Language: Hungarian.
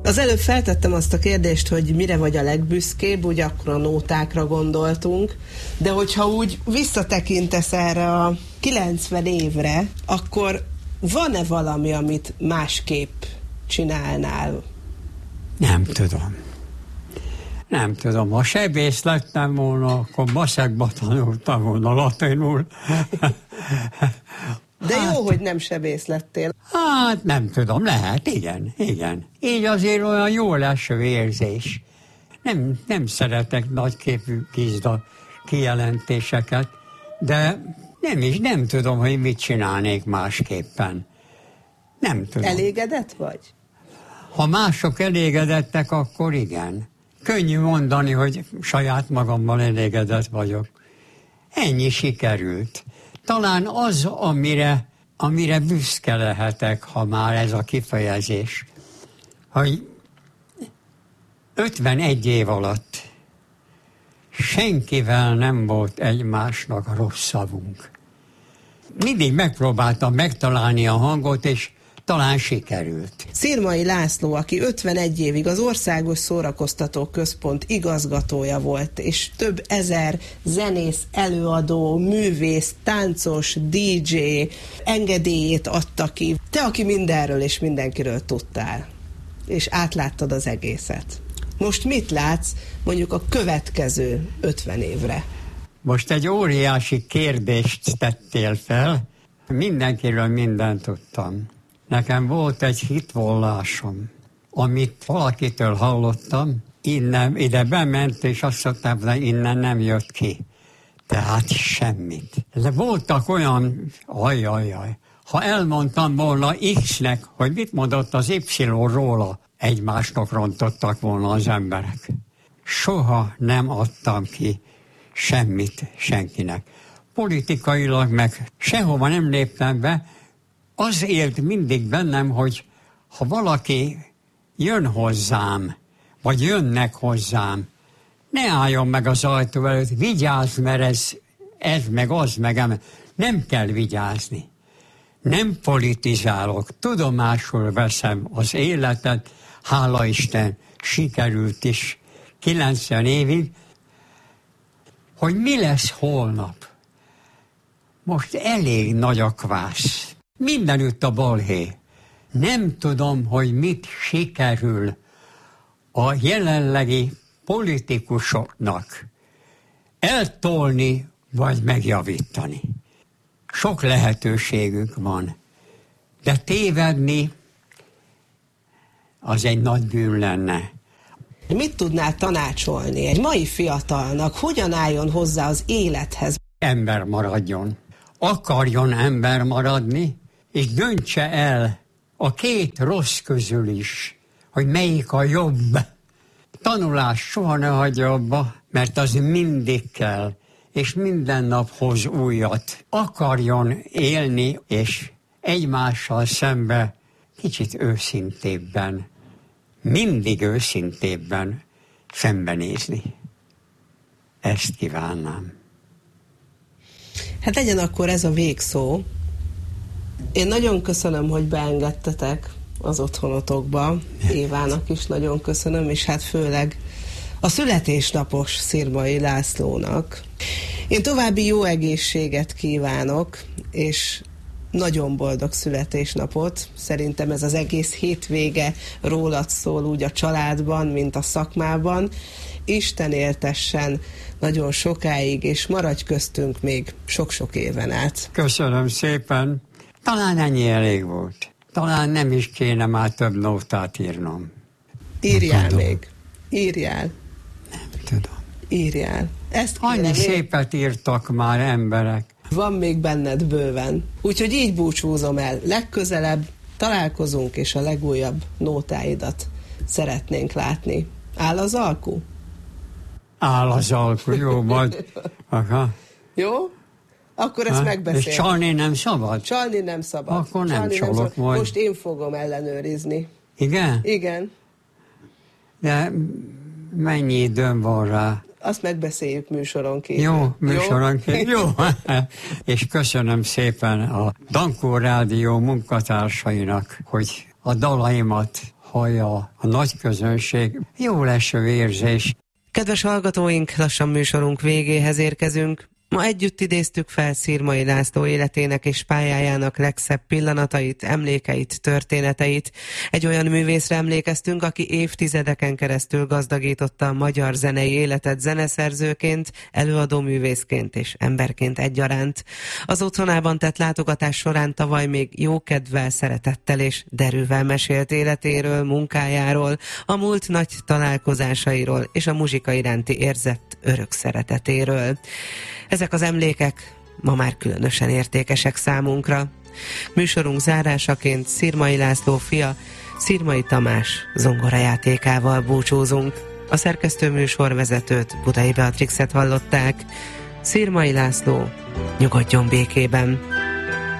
Az előbb feltettem azt a kérdést, hogy mire vagy a legbüszkébb, úgy akkor a nótákra gondoltunk, de hogyha úgy visszatekintesz erre a 90 évre, akkor van-e valami, amit másképp csinálnál? Nem tudom. Ha sebész lettem volna, akkor maszekba tanultam volna latinul. De jó, hogy nem sebész lettél. Hát nem tudom, lehet, igen. Így azért olyan jól eső érzés. Nem szeretek nagyképű gizda kijelentéseket, de nem tudom, hogy mit csinálnék másképpen. Nem tudom. Elégedett vagy? Ha mások elégedettek, akkor igen. Könnyű mondani, hogy saját magammal elégedett vagyok. Ennyi sikerült. Talán az, amire büszke lehetek, ha már ez a kifejezés, hogy 51 év alatt senkivel nem volt egymásnak rossz szavunk. Mindig megpróbáltam megtalálni a hangot, és talán sikerült. Szirmai László, aki 51 évig az Országos Szórakoztató Központ igazgatója volt, és több ezer zenész, előadó, művész, táncos, DJ engedélyét adta ki. Te, aki mindenről és mindenkiről tudtál, és átláttad az egészet. Most mit látsz mondjuk a következő 50 évre? Most egy óriási kérdést tettél fel. Mindenkiről mindent tudtam. Nekem volt egy hitvallásom, amit valakitől hallottam, ide bement, és azt mondtam, hogy innen nem jött ki. Tehát semmit. De voltak olyan, ha elmondtam volna X-nek, hogy mit mondott az Y róla, egymásnak rontottak volna az emberek. Soha nem adtam ki semmit senkinek. Politikailag meg sehova nem léptem be. Az élt mindig bennem, hogy ha valaki jön hozzám, vagy jönnek hozzám, ne álljon meg az ajtó előtt, vigyázz, mert ez meg az meg, nem kell vigyázni. Nem politizálok, tudomásul veszem az életet, hála Isten, sikerült is 90 évig, hogy mi lesz holnap. Most elég nagy a kvász. Mindenütt a balhé. Nem tudom, hogy mit sikerül a jelenlegi politikusoknak eltolni vagy megjavítani. Sok lehetőségük van, de tévedni az egy nagy bűn lenne. Mit tudnál tanácsolni egy mai fiatalnak, hogyan álljon hozzá az élethez? Ember maradjon. Akarjon ember maradni, és döntse el a két rossz közül is, hogy melyik a jobb. Tanulás soha ne hagyja abba, mert az mindig kell, és minden nap hoz újat. Akarjon élni, és egymással szembe kicsit őszintébben, mindig őszintébben szembenézni. Ezt kívánnám. Hát legyen akkor ez a végszó. Én nagyon köszönöm, hogy beengedtetek az otthonotokba. Évának is nagyon köszönöm, és hát főleg a születésnapos Szirmai Lászlónak. Én további jó egészséget kívánok, és nagyon boldog születésnapot. Szerintem ez az egész hétvége rólad szól, úgy a családban, mint a szakmában. Isten éltessen nagyon sokáig, és maradj köztünk még sok-sok éven át. Köszönöm szépen. Talán ennyi elég volt. Talán nem is kéne már több nótát írnom. Írjál még. Írjál. Nem tudom. Írjál. Ezt annyi szépet írtak már emberek. Van még benned bőven. Úgyhogy így búcsúzom el. Legközelebb találkozunk, és a legújabb nótáidat szeretnénk látni. Áll az alku? Áll az alku, jó, majd. Aha. Jó? Akkor ezt megbeszéljük. És csalni nem szabad? Csalni nem szabad. Akkor nem csalok majd. Most én fogom ellenőrizni. Igen? Igen. De mennyi időm van rá? Azt megbeszéljük műsoronként. Jó, műsoronként. Jó. És köszönöm szépen a Dankó Rádió munkatársainak, hogy a dalaimat meghallja a nagy közönség. Jó leső érzés. Kedves hallgatóink, lassan műsorunk végéhez érkezünk. Ma együtt idéztük fel Szirmai László életének és pályájának legszebb pillanatait, emlékeit, történeteit. Egy olyan művészre emlékeztünk, aki évtizedeken keresztül gazdagította a magyar zenei életet zeneszerzőként, előadóművészként és emberként egyaránt. Az otthonában tett látogatás során tavaly még jókedvvel, szeretettel és derűvel mesélt életéről, munkájáról, a múlt nagy találkozásairól és a muzsika iránti érzett örök szeretetéről. Ezek az emlékek ma már különösen értékesek számunkra. Műsorunk zárásaként Szirmai László fia, Szirmai Tamás zongorajátékával búcsúzunk. A szerkesztő műsorvezetőt, Budai Beatrixet hallották. Szirmai László nyugodjon békében.